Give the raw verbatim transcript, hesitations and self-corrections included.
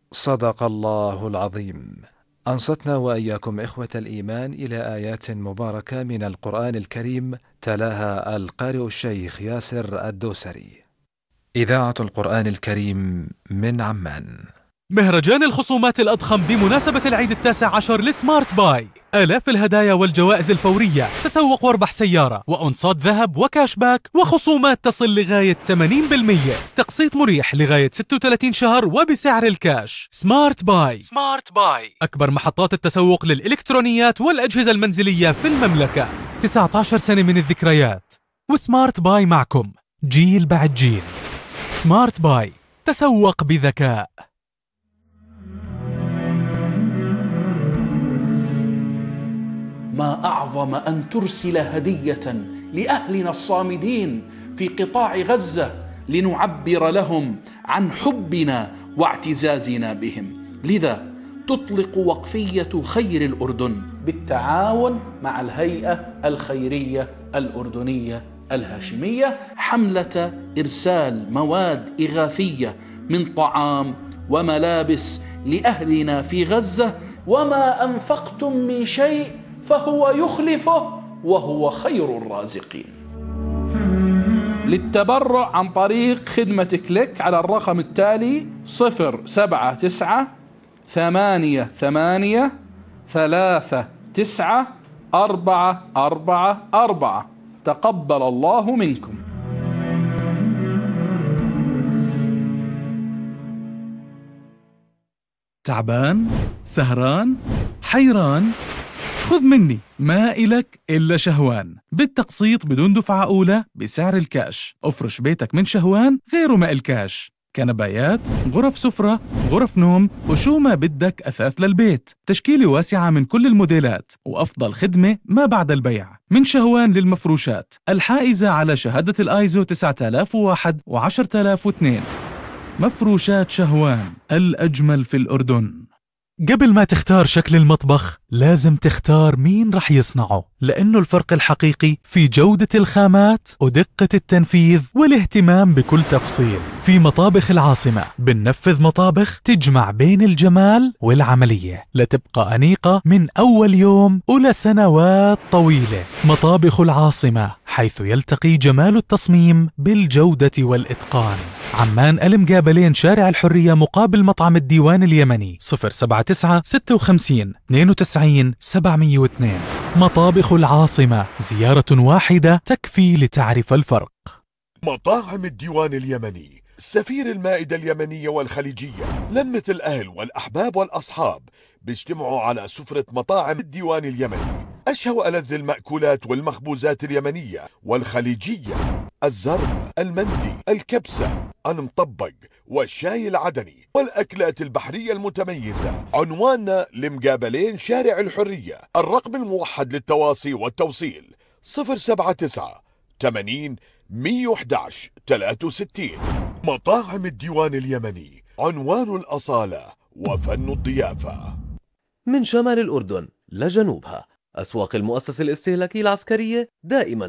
صدق الله العظيم. أنصتنا وإياكم إخوة الإيمان إلى آيات مباركة من القرآن الكريم تلاها القارئ الشيخ ياسر الدوسري. إذاعة القرآن الكريم من عمان. مهرجان الخصومات الأضخم بمناسبة العيد التاسع عشر لسمارت باي، آلاف الهدايا والجوائز الفورية، تسوق واربح سيارة وأنصات ذهب وكاش باك وخصومات تصل لغاية ثمانين بالمئة، تقسيط مريح لغاية ستة وثلاثين شهر وبسعر الكاش. سمارت باي. سمارت باي أكبر محطات التسوق للإلكترونيات والأجهزة المنزلية في المملكة. تسعة عشر سنة من الذكريات، وسمارت باي معكم جيل بعد جيل. سمارت باي، تسوق بذكاء. ما أعظم أن ترسل هدية لأهلنا الصامدين في قطاع غزة لنعبر لهم عن حبنا واعتزازنا بهم. لذا تطلق وقفية خير الأردن بالتعاون مع الهيئة الخيرية الأردنية الهاشمية حملة إرسال مواد إغاثية من طعام وملابس لأهلنا في غزة. وما أنفقتم من شيء فهو يخلفه وهو خير الرازقين. للتبرع عن طريق خدمة كليك على الرقم التالي صفر سبعة تسعة ثمانية ثمانية ثلاثة تسعة أربعة أربعة أربعة. تقبل الله منكم. تعبان؟ سهران؟ حيران؟ خذ مني، ما إلك إلا شهوان، بالتقسيط بدون دفعة أولى بسعر الكاش. افرش بيتك من شهوان غيره ما الكاش، كنبايات، غرف سفرة، غرف نوم، وشو ما بدك أثاث للبيت. تشكيلة واسعة من كل الموديلات، وأفضل خدمة ما بعد البيع. من شهوان للمفروشات الحائزة على شهادة الآيزو تسعة آلاف وواحد وعشرة آلاف واثنين. مفروشات شهوان، الأجمل في الأردن. قبل ما تختار شكل المطبخ لازم تختار مين رح يصنعه، لأنه الفرق الحقيقي في جودة الخامات ودقة التنفيذ والاهتمام بكل تفصيل. في مطابخ العاصمة بننفذ مطابخ تجمع بين الجمال والعملية لتبقى أنيقة من أول يوم ولسنوات طويلة. مطابخ العاصمة، حيث يلتقي جمال التصميم بالجودة والإتقان. عمان المقابلين شارع الحرية مقابل مطعم الديوان اليمني. صفر سبعة تسعة ستة وخمسين اثنين وتسعين سبعمئة واثنين. مطابخ العاصمة، زيارة واحدة تكفي لتعرف الفرق. مطاعم الديوان اليمني، سفير المائدة اليمنية والخليجية، لمة الأهل والأحباب والأصحاب بيجتمعوا على سفرة مطاعم الديوان اليمني. أشهى وألذ المأكولات والمخبوزات اليمنية والخليجية، الزرب، المندي، الكبسة، المطبق والشاي العدني والأكلات البحرية المتميزة. عنواننا لمقابلين شارع الحرية. الرقم الموحد للتواصي والتوصيل صفر سبعة تسعة ثمانين مئة وأحد عشر ثلاثة وستين. مطاعم الديوان اليمني، عنوان الأصالة وفن الضيافة. من شمال الأردن لجنوبها، أسواق المؤسسة الاستهلاكية العسكرية دائما